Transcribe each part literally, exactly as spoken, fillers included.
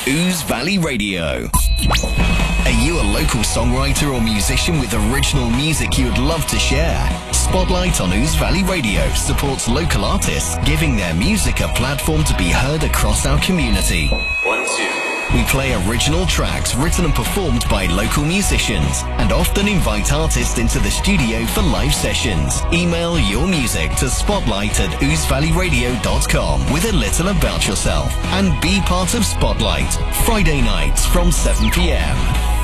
Ouse Valley Radio. Are you a local songwriter or musician with original music you would love to share? Spotlight on Ouse Valley Radio supports local artists, giving their music a platform to be heard across our community. One, two. We play original tracks written and performed by local musicians and often invite artists into the studio for live sessions. Email your music to spotlight at ouse valley radio dot com with a little about yourself and be part of Spotlight, Friday nights from seven p m.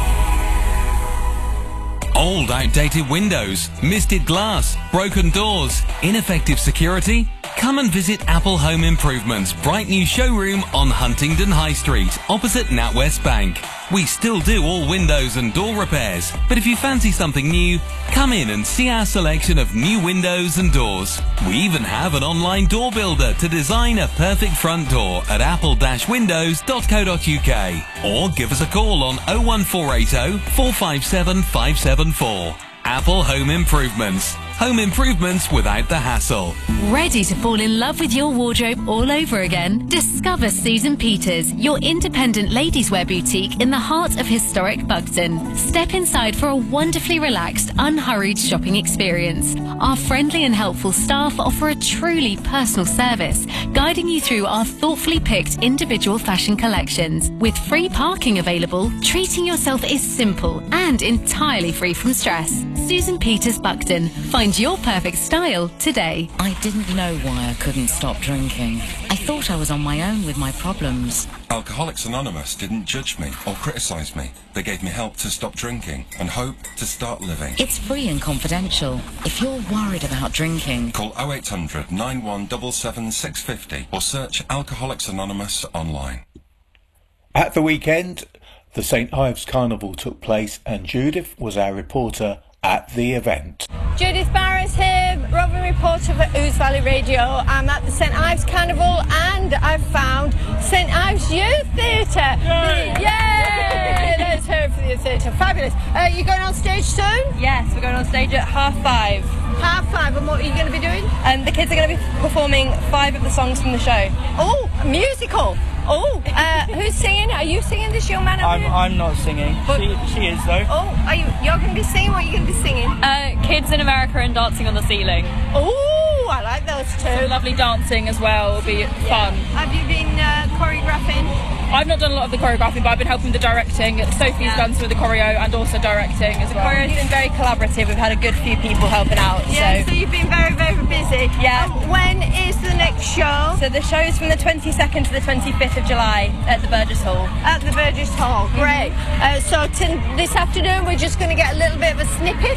Old, outdated windows, misted glass, broken doors, ineffective security? Come and visit Apple Home Improvements' bright new showroom on Huntingdon High Street, opposite NatWest Bank. We still do all windows and door repairs, but if you fancy something new, come in and see our selection of new windows and doors. We even have an online door builder to design a perfect front door at apple dash windows dot co dot u k, or give us a call on oh one four eight oh, four five seven, five seven four. Apple Home Improvements. Home improvements without the hassle. Ready to fall in love with your wardrobe all over again? Discover Susan Peters, your independent ladies' wear boutique in the heart of historic Buxton. Step inside for a wonderfully relaxed, unhurried shopping experience. Our friendly and helpful staff offer a truly personal service, guiding you through our thoughtfully picked individual fashion collections. With free parking available, treating yourself is simple and entirely free from stress. Susan Peters Buxton. Find your perfect style today. I didn't know why I couldn't stop drinking. I thought I was on my own with my problems. Alcoholics Anonymous didn't judge me or criticise me. They gave me help to stop drinking and hope to start living. It's free and confidential. If you're worried about drinking, call oh eight hundred, nine one seven seven, six five oh or search Alcoholics Anonymous online. At the weekend, the Saint Ives Carnival took place and Judith was our reporter at the event. Judith Barris here, roving reporter for Ouse Valley Radio. I'm at the Saint Ives Carnival and I've found Saint Ives Youth Theatre. Yay! Yay! Let's hear it for the Youth Theatre. Fabulous. Uh, you going on stage soon? Yes, we're going on stage at half five. Half five, and what are you going to be doing? And the kids are going to be performing five of the songs from the show. Oh, a musical. Oh, uh, who's singing? Are you singing, this young man? I'm, I'm not singing. But, she, she is though. Oh, are you? You're going to be singing. What are you going to be singing? Uh, kids in America and dancing on the ceiling. Oh, I like those two. So lovely dancing as well. Will be fun. Yeah. Have you been uh, choreographing? I've not done a lot of the choreographing, but I've been helping the directing. Sophie's yeah. done some of the choreo and also directing as well. The choreo's been very collaborative. We've had a good few people helping out. Yeah, so, so you've been very, very busy. Yeah. Um, when is the next show? So the show's from the twenty-second to the twenty-fifth of July at the Burgess Hall. At the Burgess Hall, great. Mm-hmm. uh, so t- this afternoon we're just going to get a little bit of a snippet